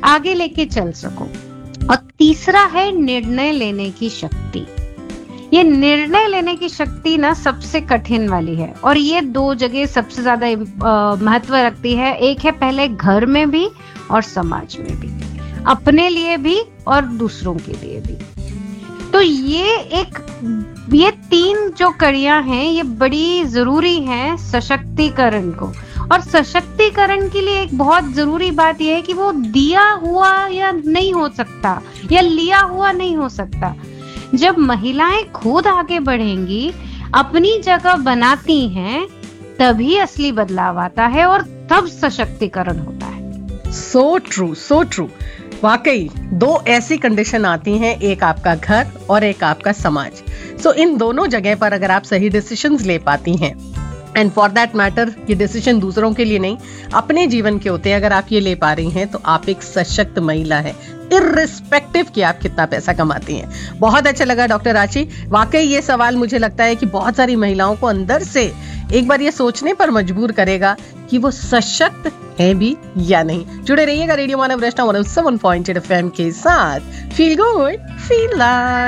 आगे लेके चल सको। और तीसरा है निर्णय लेने की शक्ति। ये निर्णय लेने की शक्ति ना सबसे कठिन वाली है, और ये 2 जगह सबसे ज्यादा महत्व रखती है। एक है पहले घर में भी और समाज में भी, अपने लिए भी और दूसरों के लिए भी। तो ये 3 जो कड़ियां हैं ये बड़ी जरूरी हैं सशक्तिकरण को। और सशक्तिकरण के लिए एक बहुत जरूरी बात यह है कि वो दिया हुआ या नहीं हो सकता, या लिया हुआ नहीं हो सकता। जब महिलाएं खुद आगे बढ़ेंगी, अपनी जगह बनाती हैं, तभी असली बदलाव आता है और तब सशक्तिकरण होता है। So true, so true. वाकई 2 ऐसी कंडीशन आती हैं, एक आपका घर और एक आपका समाज। सो इन दोनों जगह पर अगर आप सही डिसीजंस ले पाती हैं, एंड फॉर दैट मैटर ये डिसीजन दूसरों के लिए नहीं, अपने जीवन के होते हैं, अगर आप ये ले पा रही हैं तो आप एक सशक्त महिला है, इर्रिस्पेक्टिव कि आप कितना पैसा कमाती हैं। बहुत अच्छा लगा डॉक्टर रांची। वाकई ये सवाल मुझे लगता है कि बहुत सारी महिलाओं को अंदर से एक बार ये सोचने पर मजबूर करेगा कि वो सशक्त है भी या नहीं। जुड़े रहिएगा रेडियो मानव रचना 107.8 FM के साथ। Feel good, feel live.